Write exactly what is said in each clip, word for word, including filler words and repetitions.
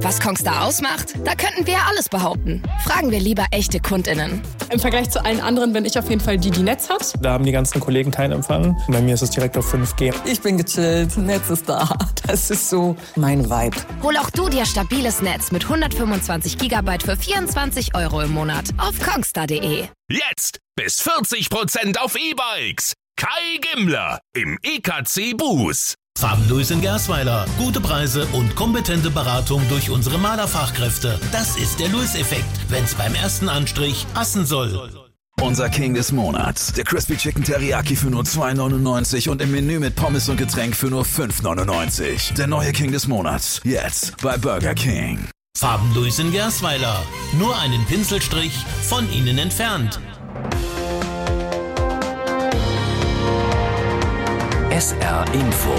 Was Kongstar ausmacht? Da könnten wir ja alles behaupten. Fragen wir lieber echte KundInnen. Im Vergleich zu allen anderen bin ich auf jeden Fall die, die Netz hat. Da haben die ganzen Kollegen keinen Empfang. Bei mir ist es direkt auf fünf G. Ich bin gechillt, Netz ist da. Das ist so mein Vibe. Hol auch du dir stabiles Netz mit hundertfünfundzwanzig Gigabyte für vierundzwanzig Euro im Monat auf kongstar punkt de. Jetzt bis vierzig Prozent auf E-Bikes. Kai Gimmler im E K C Bus. Farbenlös in Gersweiler. Gute Preise und kompetente Beratung durch unsere Malerfachkräfte. Das ist der Lewis-Effekt, wenn's beim ersten Anstrich passen soll. Unser King des Monats. Der Crispy Chicken Teriyaki für nur zwei neunundneunzig und im Menü mit Pommes und Getränk für nur fünf neunundneunzig. Der neue King des Monats. Jetzt bei Burger King. Farbenlös in Gersweiler. Nur einen Pinselstrich von Ihnen entfernt. S R Info.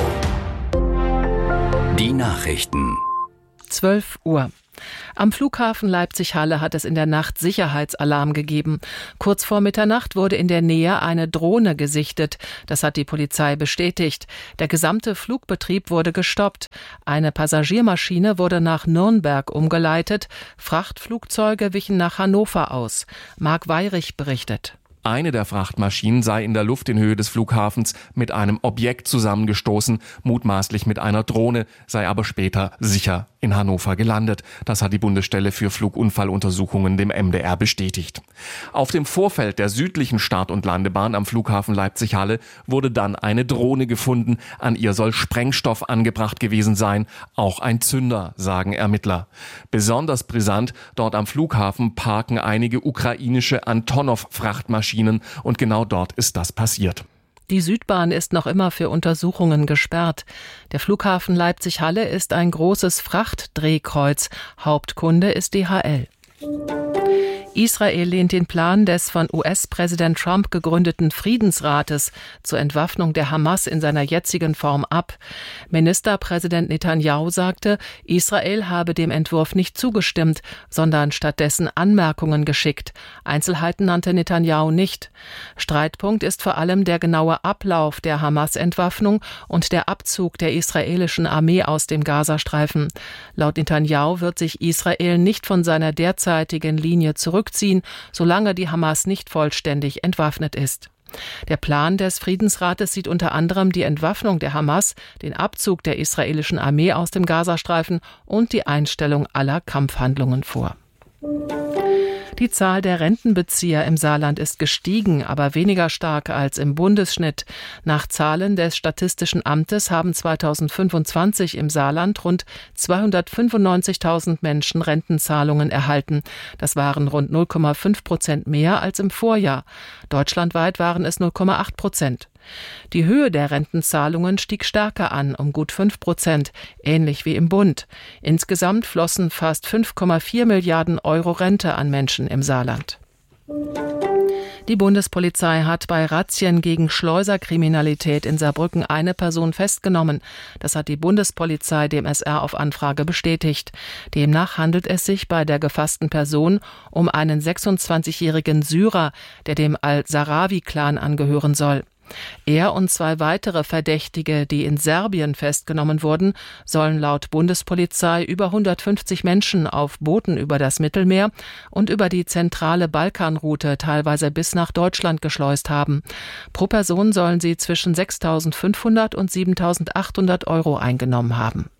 Die Nachrichten. zwölf Uhr. Am Flughafen Leipzig-Halle hat es in der Nacht Sicherheitsalarm gegeben. Kurz vor Mitternacht wurde in der Nähe eine Drohne gesichtet. Das hat die Polizei bestätigt. Der gesamte Flugbetrieb wurde gestoppt. Eine Passagiermaschine wurde nach Nürnberg umgeleitet. Frachtflugzeuge wichen nach Hannover aus. Marc Weyrich berichtet. Eine der Frachtmaschinen sei in der Luft in Höhe des Flughafens mit einem Objekt zusammengestoßen, mutmaßlich mit einer Drohne, sei aber später sicher in Hannover gelandet. Das hat die Bundesstelle für Flugunfalluntersuchungen dem M D R bestätigt. Auf dem Vorfeld der südlichen Start- und Landebahn am Flughafen Leipzig-Halle wurde dann eine Drohne gefunden. An ihr soll Sprengstoff angebracht gewesen sein, auch ein Zünder, sagen Ermittler. Besonders brisant, dort am Flughafen parken einige ukrainische Antonov-Frachtmaschinen und genau dort ist das passiert. Die Südbahn ist noch immer für Untersuchungen gesperrt. Der Flughafen Leipzig-Halle ist ein großes Frachtdrehkreuz. Hauptkunde ist D H L. Israel lehnt den Plan des von U S-Präsident Trump gegründeten Friedensrates zur Entwaffnung der Hamas in seiner jetzigen Form ab. Ministerpräsident Netanyahu sagte, Israel habe dem Entwurf nicht zugestimmt, sondern stattdessen Anmerkungen geschickt. Einzelheiten nannte Netanyahu nicht. Streitpunkt ist vor allem der genaue Ablauf der Hamas-Entwaffnung und der Abzug der israelischen Armee aus dem Gazastreifen. Laut Netanyahu wird sich Israel nicht von seiner derzeitigen Linie zurückziehen, solange die Hamas nicht vollständig entwaffnet ist. Der Plan des Friedensrates sieht unter anderem die Entwaffnung der Hamas, den Abzug der israelischen Armee aus dem Gazastreifen und die Einstellung aller Kampfhandlungen vor. Die Zahl der Rentenbezieher im Saarland ist gestiegen, aber weniger stark als im Bundesschnitt. Nach Zahlen des Statistischen Amtes haben zweitausendfünfundzwanzig im Saarland rund zweihundertfünfundneunzigtausend Menschen Rentenzahlungen erhalten. Das waren rund null Komma fünf Prozent mehr als im Vorjahr. Deutschlandweit waren es null Komma acht Prozent. Die Höhe der Rentenzahlungen stieg stärker an, um gut fünf Prozent, ähnlich wie im Bund. Insgesamt flossen fast fünf Komma vier Milliarden Euro Rente an Menschen im Saarland. Die Bundespolizei hat bei Razzien gegen Schleuserkriminalität in Saarbrücken eine Person festgenommen. Das hat die Bundespolizei dem S R auf Anfrage bestätigt. Demnach handelt es sich bei der gefassten Person um einen sechsundzwanzigjährigen Syrer, der dem Al-Sarawi-Clan angehören soll. Er und zwei weitere Verdächtige, die in Serbien festgenommen wurden, sollen laut Bundespolizei über hundertfünfzig Menschen auf Booten über das Mittelmeer und über die zentrale Balkanroute teilweise bis nach Deutschland geschleust haben. Pro Person sollen sie zwischen sechstausendfünfhundert und siebentausendachthundert Euro eingenommen haben.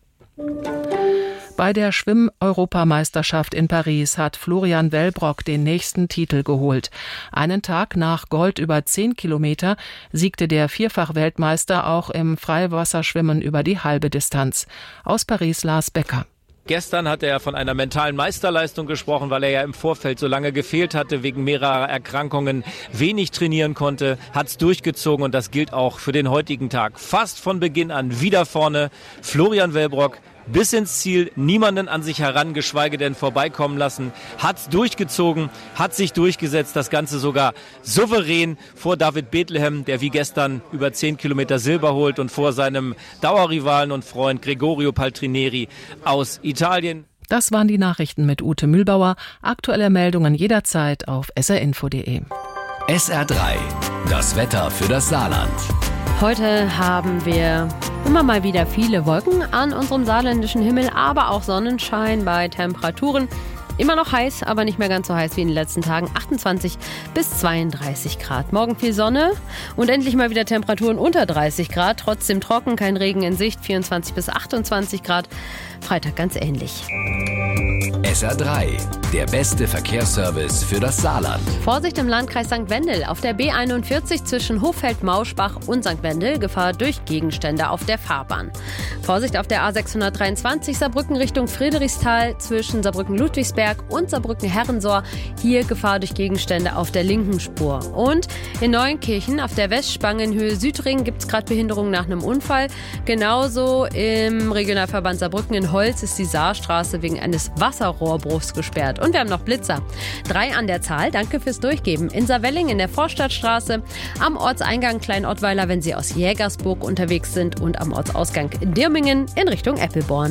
Bei der Schwimm-Europameisterschaft in Paris hat Florian Wellbrock den nächsten Titel geholt. Einen Tag nach Gold über zehn Kilometer siegte der Vierfach-Weltmeister auch im Freiwasserschwimmen über die halbe Distanz. Aus Paris Lars Becker. Gestern hat er von einer mentalen Meisterleistung gesprochen, weil er ja im Vorfeld so lange gefehlt hatte, wegen mehrerer Erkrankungen wenig trainieren konnte, hat es durchgezogen und das gilt auch für den heutigen Tag. Fast von Beginn an wieder vorne Florian Wellbrock. Bis ins Ziel, niemanden an sich heran, geschweige denn vorbeikommen lassen, hat's durchgezogen, hat sich durchgesetzt, das Ganze sogar souverän vor David Bethlehem, der wie gestern über zehn Kilometer Silber holt und vor seinem Dauerrivalen und Freund Gregorio Paltrineri aus Italien. Das waren die Nachrichten mit Ute Mühlbauer. Aktuelle Meldungen jederzeit auf s r info punkt de. S R drei, das Wetter für das Saarland. Heute haben wir immer mal wieder viele Wolken an unserem saarländischen Himmel, aber auch Sonnenschein bei Temperaturen. Immer noch heiß, aber nicht mehr ganz so heiß wie in den letzten Tagen. achtundzwanzig bis zweiunddreißig Grad. Morgen viel Sonne und endlich mal wieder Temperaturen unter dreißig Grad. Trotzdem trocken, kein Regen in Sicht. vierundzwanzig bis achtundzwanzig Grad. Freitag ganz ähnlich. S R drei, der beste Verkehrsservice für das Saarland. Vorsicht im Landkreis Sankt Wendel. Auf der B einundvierzig zwischen Hochfeld-Mauschbach und Sankt Wendel. Gefahr durch Gegenstände auf der Fahrbahn. Vorsicht auf der A sechshundertdreiundzwanzig Saarbrücken Richtung Friedrichsthal zwischen Saarbrücken-Ludwigsberg und Saarbrücken-Herrensohr. Hier Gefahr durch Gegenstände auf der linken Spur. Und in Neuenkirchen auf der Westspangenhöhe Südring gibt es gerade Behinderungen nach einem Unfall. Genauso im Regionalverband Saarbrücken in Holz ist die Saarstraße wegen eines Wasserrohrbruchs gesperrt. Und wir haben noch Blitzer. Drei an der Zahl. Danke fürs Durchgeben. In Saarwelling in der Vorstadtstraße, am Ortseingang Kleinottweiler, wenn Sie aus Jägersburg unterwegs sind, und am Ortsausgang Dirmingen in Richtung Eppelborn.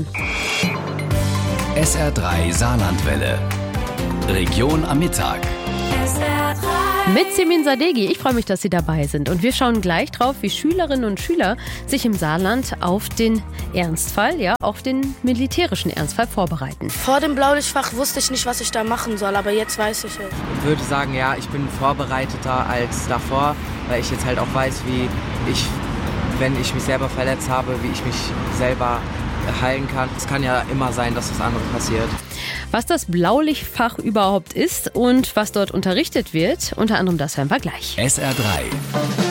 S R drei Saarlandwelle. Region am Mittag. S R drei. Mit Semin Sadeghi. Ich freue mich, dass Sie dabei sind. Und wir schauen gleich drauf, wie Schülerinnen und Schüler sich im Saarland auf den Ernstfall, ja, auf den militärischen Ernstfall vorbereiten. Vor dem Blaulichtfach wusste ich nicht, was ich da machen soll, aber jetzt weiß ich es. Ich würde sagen, ja, ich bin vorbereiteter als davor, weil ich jetzt halt auch weiß, wie ich, wenn ich mich selber verletzt habe, wie ich mich selber heilen kann. Es kann ja immer sein, dass das andere passiert. Was das Blaulichtfach überhaupt ist und was dort unterrichtet wird, unter anderem das hören wir gleich. S R drei.